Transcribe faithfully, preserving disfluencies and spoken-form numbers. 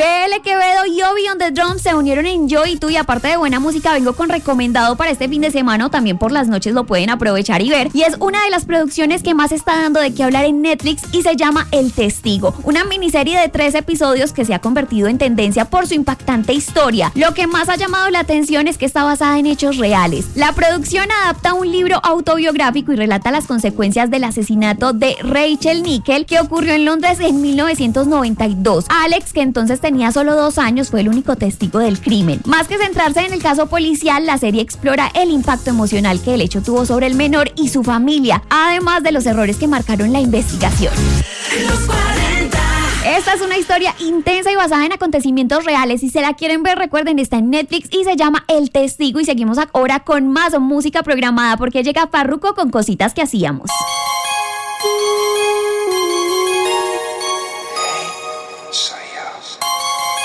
B L Quevedo y Obi on the Drums se unieron en Yo y Tú, y aparte de buena música vengo con recomendado para este fin de semana, o también por las noches lo pueden aprovechar y ver, y es una de las producciones que más está dando de qué hablar en Netflix y se llama El Testigo, una miniserie de tres episodios que se ha convertido en tendencia por su impactante historia. Lo que más ha llamado la atención es que está basada en hechos reales. La producción adapta un libro autobiográfico y relata las consecuencias del asesinato de Rachel Nickel, que ocurrió en Londres en mil novecientos noventa y dos. Alex, que entonces tenía solo dos años, fue el único testigo del crimen. Más que centrarse en el caso policial, la serie explora el impacto emocional que el hecho tuvo sobre el menor y su familia, además de los errores que marcaron la investigación. Los cuarenta. Esta es una historia intensa y basada en acontecimientos reales. Si se la quieren ver, recuerden, está en Netflix y se llama El Testigo. Y seguimos ahora con más música programada, porque llega Farruko con Cositas que Hacíamos. Hey,